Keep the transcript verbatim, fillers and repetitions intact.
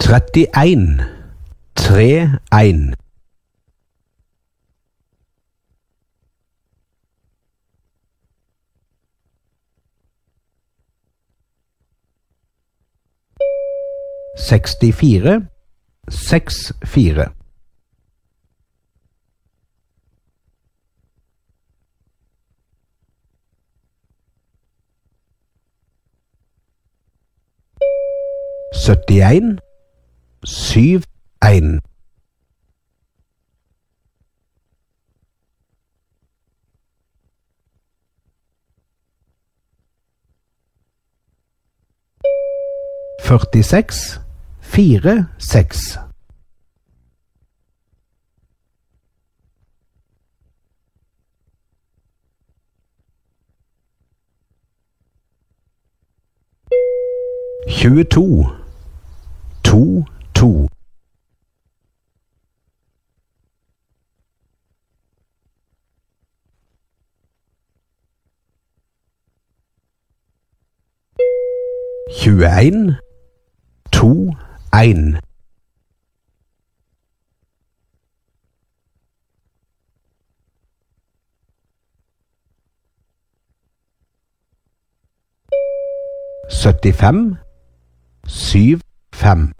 trettien, tre en. sekstifire, seks fire. syttien, syv en. førtiseks, fire seks. tjueto, to to. tjueen, to en. syttifem, syv fem.